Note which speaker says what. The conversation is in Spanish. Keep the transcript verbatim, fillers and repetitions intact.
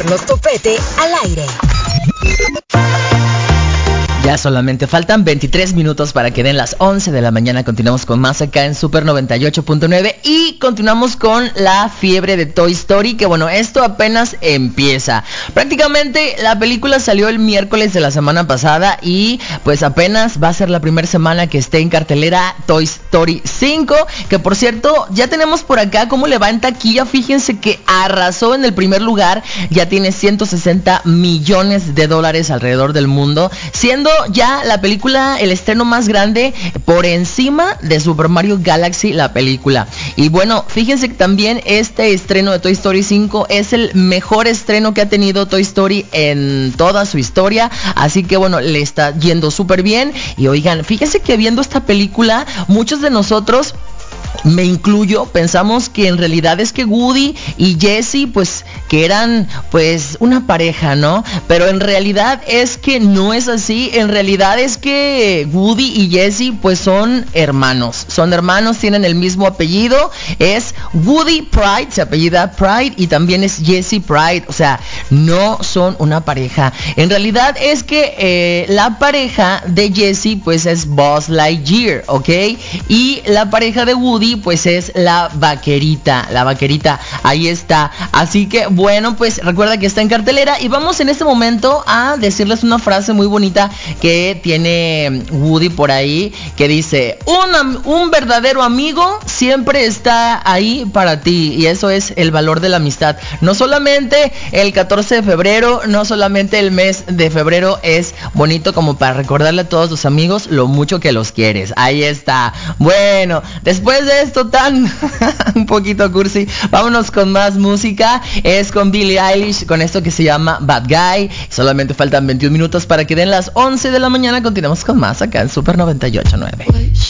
Speaker 1: darnos topete al aire.
Speaker 2: Ya solamente faltan veintitrés minutos para que den las once de la mañana. Continuamos con más acá en Super noventa y ocho punto nueve y continuamos con la fiebre de Toy Story, que bueno, esto apenas empieza. Prácticamente la película salió el miércoles de la semana pasada y pues apenas va a ser la primera semana que esté en cartelera Toy Story cinco, que por cierto ya tenemos por acá cómo le va en taquilla. Fíjense que arrasó en el primer lugar, ya tiene ciento sesenta millones de dólares alrededor del mundo, siendo ya la película el estreno más grande por encima de Super Mario Galaxy, la película. Y bueno, fíjense que también este estreno de Toy Story cinco es el mejor estreno que ha tenido Toy Story en toda su historia, así que bueno, le está yendo súper bien. Y oigan, fíjense que viendo esta película, muchos de nosotros, me incluyo, pensamos que en realidad es que Woody y Jessie pues que eran pues una pareja, ¿no? Pero en realidad es que no es así. En realidad es que Woody y Jessie pues son hermanos, son hermanos, tienen el mismo apellido, es Woody Pride, se apellida Pride, y también es Jessie Pride, o sea, no son una pareja. En realidad es que eh, la pareja de Jessie pues es Buzz Lightyear, ¿ok? Y la pareja de Woody pues es la vaquerita, la vaquerita, ahí está. Así que bueno, pues recuerda que está en cartelera y vamos en este momento a decirles una frase muy bonita que tiene Woody por ahí, que dice: un, un verdadero amigo siempre está ahí para ti, y eso es el valor de la amistad. No solamente el catorce de febrero, no solamente el mes de febrero es bonito como para recordarle a todos tus amigos lo mucho que los quieres. Ahí está. Bueno, después de esto tan un poquito cursi, vámonos con más música. Es con Billie Eilish, con esto que se llama Bad Guy. Solamente faltan veintiún minutos para que den las once de la mañana. Continuamos con más acá en Super noventa y ocho punto nueve.